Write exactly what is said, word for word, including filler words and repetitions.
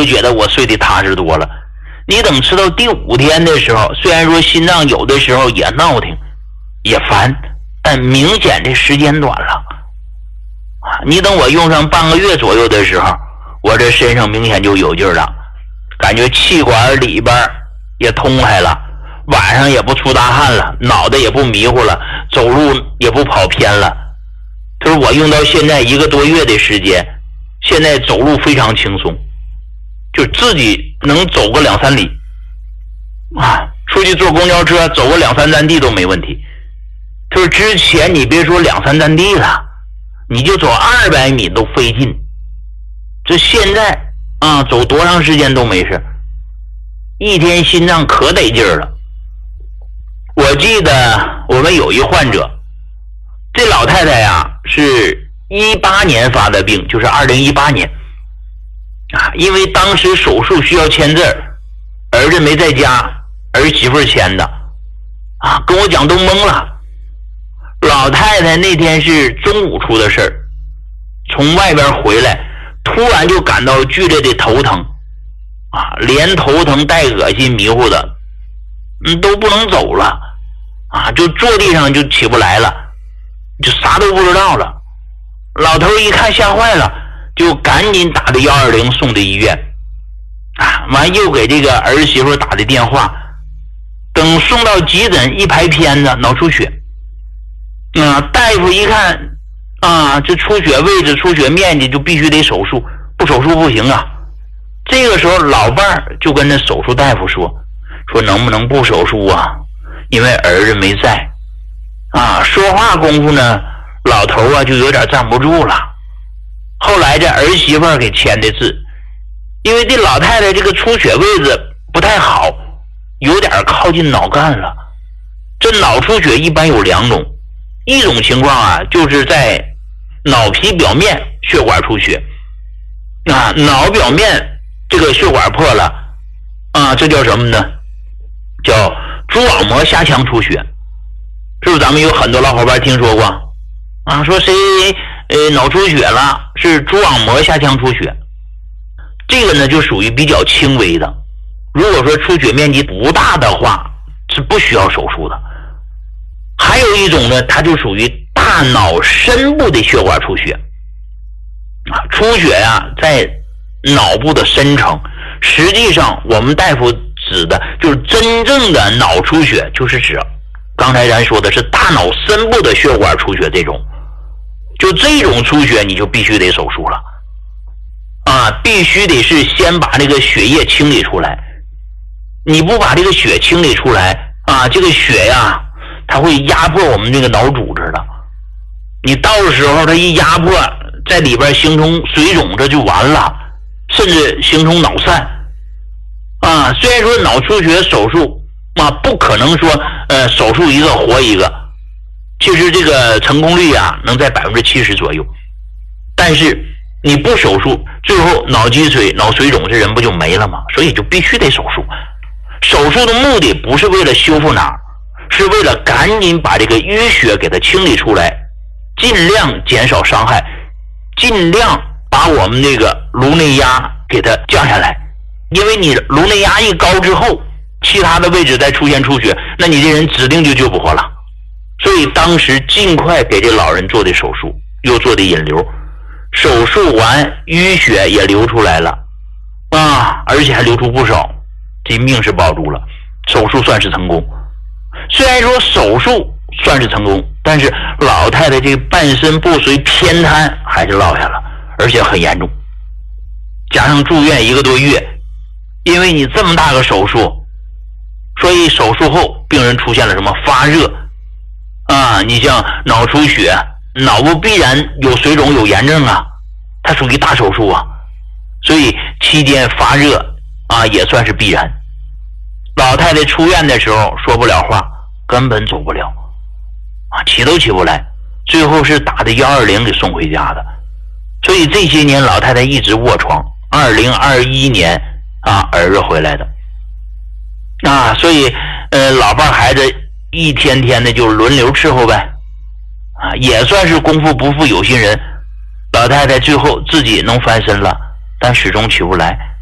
觉得我睡得踏实多了。你等吃到第五天的时候，虽然说心脏有的时候也闹挺也烦，但明显这时间短了。你等我用上半个月左右的时候，我这身上明显就有劲儿了，感觉气管里边也通开了，晚上也不出大汗了，脑袋也不迷糊了，走路也不跑偏了。他说我用到现在一个多月的时间，现在走路非常轻松，就自己能走个两三里啊，出去坐公交车走个两三站地都没问题。他说之前你别说两三站地了，你就走二百米都费劲，这现在啊走多长时间都没事，一天心脏可得劲儿了。我记得我们有一患者，这老太太呀是一八年发的病，就是二零一八年啊，因为当时手术需要签字，儿子没在家，儿媳妇签的啊，跟我讲都懵了。老太太那天是中午出的事儿，从外边回来，突然就感到剧烈的头疼啊，连头疼带恶心迷糊的，嗯，都不能走了啊，就坐地上就起不来了，就啥都不知道了。老头一看吓坏了，就赶紧打的一二零送的医院啊，完又给这个儿媳妇打的电话，等送到急诊一拍片子，脑出血。啊，大夫一看啊，这出血位置出血面积就必须得手术，不手术不行啊。这个时候老伴儿就跟那手术大夫说说能不能不手术啊，因为儿子没在啊。说话功夫呢，老头啊就有点站不住了。后来这儿媳妇给签的字，因为这老太太这个出血位置不太好，有点靠近脑干了。这脑出血一般有两种，一种情况啊就是在脑皮表面血管出血啊，脑表面这个血管破了啊，这叫什么呢？叫蛛网膜下腔出血。是不是咱们有很多老伙伴听说过啊？说谁呃脑出血了，是蛛网膜下腔出血。这个呢就属于比较轻微的，如果说出血面积不大的话，是不需要手术的。还有一种呢，它就属于大脑深部的血管出血啊，出血呀、啊、在脑部的深层。实际上我们大夫指的就是真正的脑出血，就是指刚才咱说的是大脑深部的血管出血，这种就这种出血你就必须得手术了啊，必须得是先把这个血液清理出来。你不把这个血清理出来啊，这个血呀它会压迫我们这个脑组织的，你到时候它一压迫，在里边形成水肿，这就完了，甚至形成脑疝啊。虽然说脑出血手术啊不可能说呃手术一个活一个，其实这个成功率啊能在百分之七十左右，但是你不手术，最后脑积水、脑水肿，这人不就没了吗？所以就必须得手术。手术的目的不是为了修复哪儿，是为了赶紧把这个淤血给它清理出来，尽量减少伤害，尽量把我们这个颅内压给它降下来。因为你颅内压一高之后，其他的位置再出现出血，那你这人指定就救不活了。所以当时尽快给这老人做的手术，又做的引流，手术完淤血也流出来了啊，而且还流出不少，这命是保住了，手术算是成功。虽然说手术算是成功，但是老太太这半身不遂偏瘫还是落下了，而且很严重，加上住院一个多月。因为你这么大个手术，所以手术后病人出现了什么发热啊，你像脑出血，脑部必然有水肿有炎症啊，它属于大手术啊，所以期间发热啊也算是必然。老太太出院的时候说不了话，根本走不了啊，起都起不来，最后是打的一二零给送回家的。所以这些年老太太一直卧床，二零二一年啊儿子回来的啊，所以呃老伴孩子一天天的就轮流伺候呗啊，也算是功夫不负有心人，老太太最后自己能翻身了，但始终起不来。